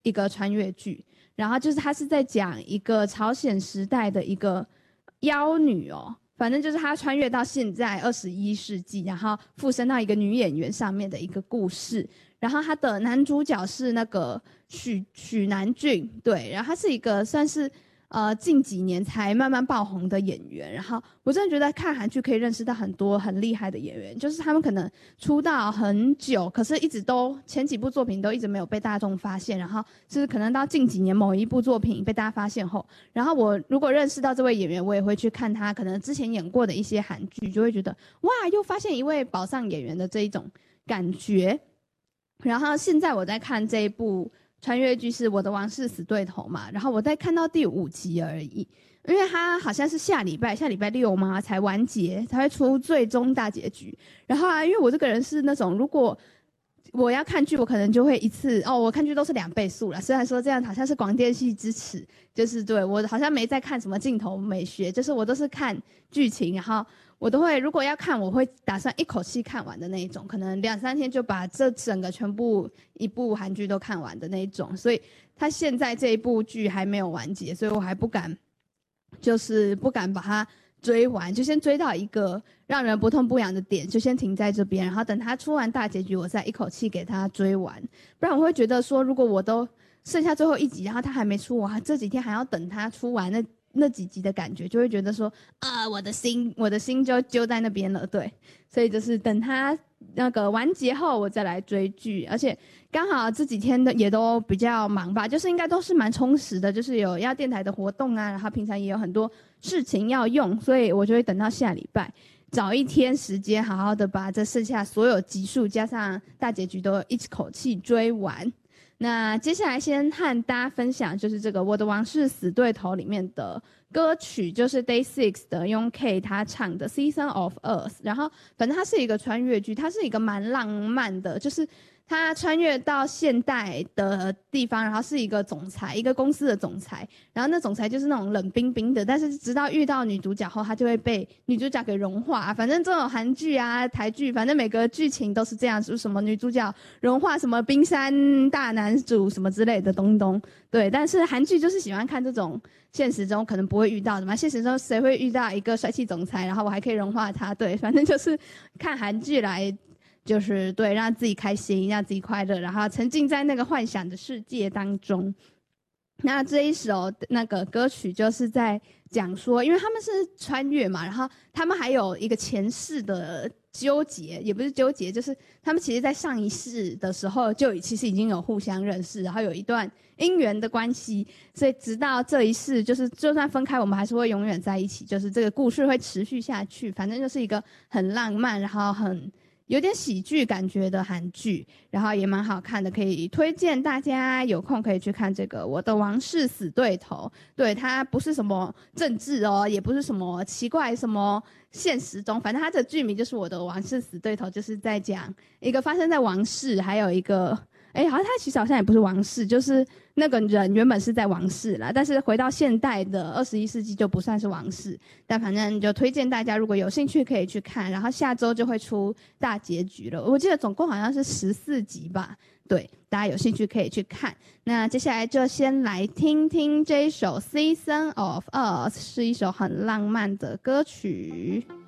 一个穿越剧，然后就是他是在讲一个朝鲜时代的一个妖女哦，反正就是他穿越到现在21世纪，然后附身到一个女演员上面的一个故事。然后他的男主角是那个许南俊，对，然后他是一个算是近几年才慢慢爆红的演员。然后我真的觉得看韩剧可以认识到很多很厉害的演员，就是他们可能出道很久，可是一直都前几部作品都一直没有被大众发现，然后就是可能到近几年某一部作品被大家发现后，然后我如果认识到这位演员，我也会去看他可能之前演过的一些韩剧，就会觉得哇，又发现一位宝藏演员的这一种感觉。然后现在我在看这一部穿越剧是《我的王室死对头》嘛，然后我在看到第5集而已，因为它好像是下礼拜6嘛才完结，才会出最终大结局。然后因为我这个人是那种如果我要看剧，我可能就会一次我看剧都是2倍速啦，虽然说这样好像是广电系支持，就是对我好像没在看什么镜头美学，就是我都是看剧情，然后我都会如果要看，我会打算一口气看完的那一种，可能2-3天就把这整个全部一部韩剧都看完的那一种。所以他现在这一部剧还没有完结，所以我还不敢把它追完，就先追到一个让人不痛不痒的点，就先停在这边，然后等他出完大结局，我再一口气给他追完。不然我会觉得说，如果我都剩下最后1集，然后他还没出，我这几天还要等他出完那几集的感觉，就会觉得说我的心就揪在那边了，对。所以就是等他那个完结后，我再来追剧。而且刚好这几天的也都比较忙吧，就是应该都是蛮充实的，就是有要电台的活动啊，然后平常也有很多事情要用，所以我就会等到下礼拜找一天时间，好好的把这剩下所有集数加上大结局都一口气追完。那接下来先和大家分享，就是这个《我的王室死对头》里面的歌曲，就是 Day6 的用 K 他唱的《Season of Earth》。然后反正它是一个穿越剧，它是一个蛮浪漫的，就是他穿越到现代的地方，然后是一个总裁，一个公司的总裁，然后那总裁就是那种冷冰冰的，但是直到遇到女主角后，他就会被女主角给融化。反正这种韩剧啊、台剧，反正每个剧情都是这样，就是什么女主角融化什么冰山大男主什么之类的东东。对，但是韩剧就是喜欢看这种现实中可能不会遇到的嘛，现实中谁会遇到一个帅气总裁，然后我还可以融化他？对，反正就是看韩剧来。就是对，让自己开心，让自己快乐，然后沉浸在那个幻想的世界当中。那这一首那个歌曲就是在讲说，因为他们是穿越嘛，然后他们还有一个前世的纠结，也不是纠结，就是他们其实在上一世的时候就其实已经有互相认识，然后有一段姻缘的关系，所以直到这一世，就是就算分开，我们还是会永远在一起，就是这个故事会持续下去。反正就是一个很浪漫，然后有点喜剧感觉的韩剧，然后也蛮好看的，可以推荐大家有空可以去看这个《我的王室死对头》。对，它不是什么政治哦，也不是什么奇怪什么现实中，反正它的剧名就是《我的王室死对头》，就是在讲一个发生在王室，还有一个好像他其实好像也不是王室，就是那个人原本是在王室啦，但是回到现代的21世纪就不算是王室。但反正就推荐大家如果有兴趣可以去看，然后下周就会出大结局了，我记得总共好像是14集吧。对，大家有兴趣可以去看。那接下来就先来听听这一首《Season of Us》，是一首很浪漫的歌曲。